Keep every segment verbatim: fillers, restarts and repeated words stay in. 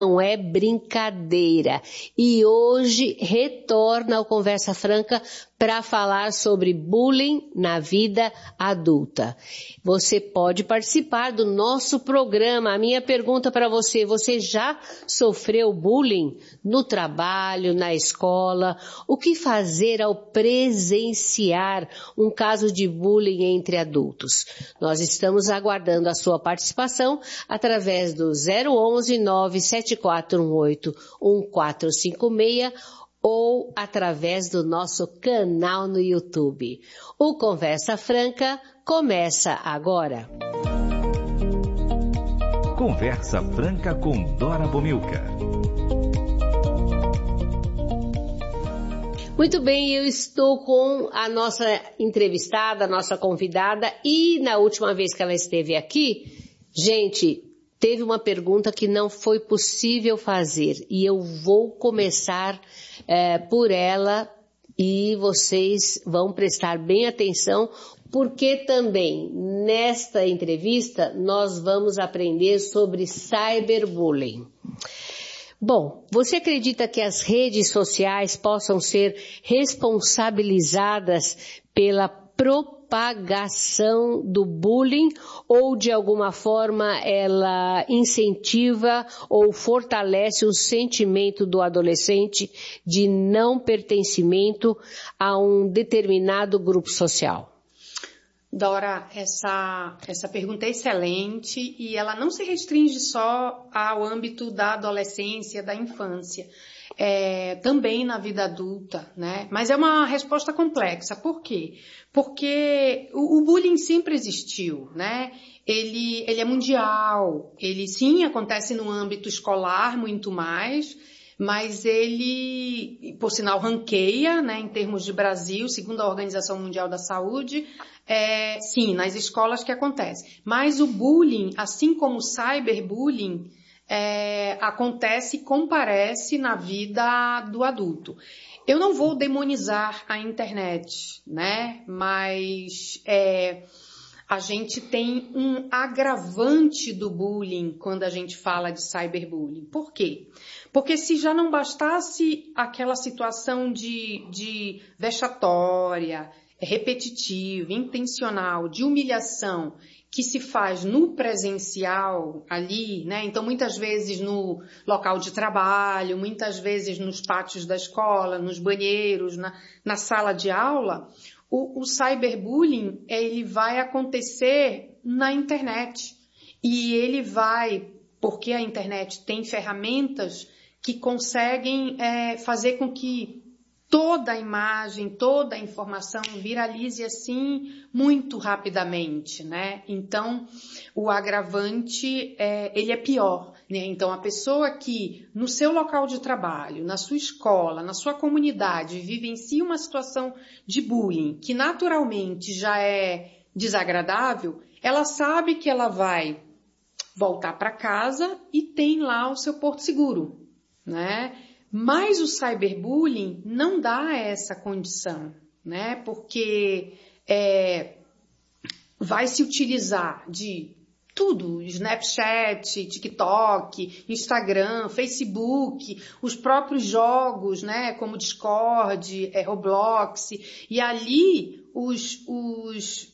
Não é brincadeira. E hoje retorna ao Conversa Franca para falar sobre bullying na vida adulta. Você pode participar do nosso programa. A minha pergunta para você, você já sofreu bullying no trabalho, na escola? O que fazer ao presenciar um caso de bullying entre adultos? Nós estamos aguardando a sua participação através do zero onze, nove sete quatro um oito, um quatro cinco seis ou através do nosso canal no YouTube. O Conversa Franca começa agora. Conversa Franca com Dora Bomilca. Muito bem, eu estou com a nossa entrevistada, a nossa convidada, e na última vez que ela esteve aqui, gente, teve uma pergunta que não foi possível fazer e eu vou começar é, por ela e vocês vão prestar bem atenção porque também nesta entrevista nós vamos aprender sobre cyberbullying. Bom, você acredita que as redes sociais possam ser responsabilizadas pela propagação do bullying ou de alguma forma ela incentiva ou fortalece o sentimento do adolescente de não pertencimento a um determinado grupo social? Dora, essa, essa pergunta é excelente e ela não se restringe só ao âmbito da adolescência, da infância, é, também na vida adulta, né? Mas é uma resposta complexa. Por quê? Porque o, o bullying sempre existiu, né? Ele, ele é mundial, ele sim acontece no âmbito escolar muito mais, mas ele, por sinal, ranqueia, né, em termos de Brasil, segundo a Organização Mundial da Saúde, é, sim, nas escolas que acontece. Mas o bullying, assim como o cyberbullying, é, acontece e comparece na vida do adulto. Eu não vou demonizar a internet, né, mas é, a gente tem um agravante do bullying quando a gente fala de cyberbullying. Por quê? Porque se já não bastasse aquela situação de, de vexatória, repetitiva, intencional, de humilhação que se faz no presencial ali, né? Então muitas vezes no local de trabalho, muitas vezes nos pátios da escola, nos banheiros, na, na sala de aula, o, o cyberbullying, ele vai acontecer na internet. E ele vai, porque a internet tem ferramentas que conseguem é, fazer com que toda a imagem, toda a informação viralize assim muito rapidamente, né? Então, o agravante, é, ele é pior, né? Então, a pessoa que no seu local de trabalho, na sua escola, na sua comunidade, vivencia uma situação de bullying, que naturalmente já é desagradável, ela sabe que ela vai voltar para casa e tem lá o seu porto seguro, né? Mas o cyberbullying não dá essa condição, né? Porque é, vai se utilizar de tudo, Snapchat, TikTok, Instagram, Facebook, os próprios jogos, né? Como Discord, é, Roblox, e ali os, os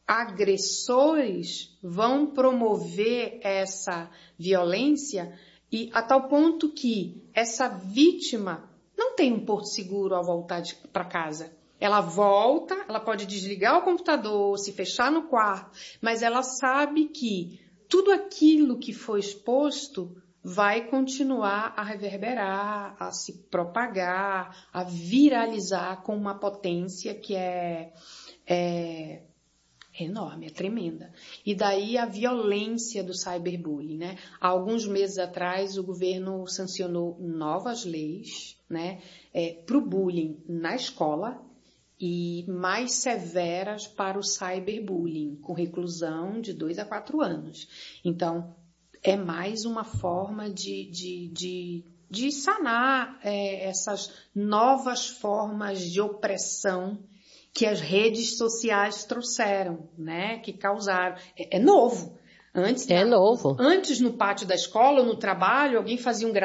agressores vão promover essa violência e a tal ponto que essa vítima não tem um porto seguro ao voltar para casa. Ela volta, ela pode desligar o computador, se fechar no quarto, mas ela sabe que tudo aquilo que foi exposto vai continuar a reverberar, a se propagar, a viralizar com uma potência que é... é É enorme, é tremenda. E daí a violência do cyberbullying, né? Há alguns meses atrás o governo sancionou novas leis, né, é, para o bullying na escola e mais severas para o cyberbullying, com reclusão de dois a quatro anos. Então, é mais uma forma de, de, de, de sanar é, essas novas formas de opressão que as redes sociais trouxeram, né, que causaram. É, é novo. Antes, é na, novo. Antes, no pátio da escola ou no trabalho, alguém fazia um